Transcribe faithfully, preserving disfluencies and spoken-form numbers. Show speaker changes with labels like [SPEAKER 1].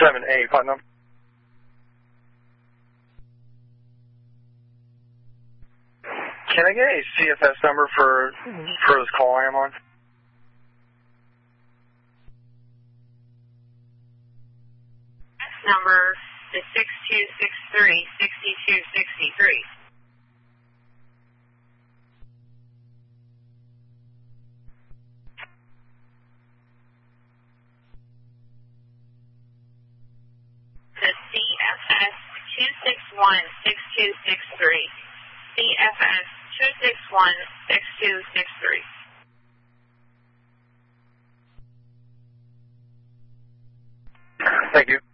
[SPEAKER 1] seven A, Putnam. Can I get a C F S number for for this call I am on?
[SPEAKER 2] Number is six two six three, six two six three. The C F S two six one, six two six three. C F S two six one, six two six three.
[SPEAKER 1] Thank you.